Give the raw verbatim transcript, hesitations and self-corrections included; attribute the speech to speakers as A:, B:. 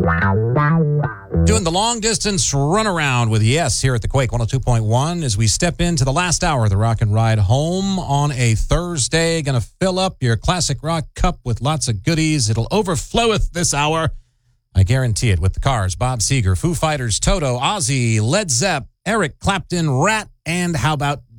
A: Doing the long distance runaround with Yes here at the Quake one oh two point one as we step into the last hour of the Rock and Ride home on a Thursday. Going to fill up your classic rock cup with lots of goodies. It'll overfloweth this hour. I guarantee it, with the Cars, Bob Seger, Foo Fighters, Toto, Ozzy, Led Zepp, Eric Clapton, Rat, and how about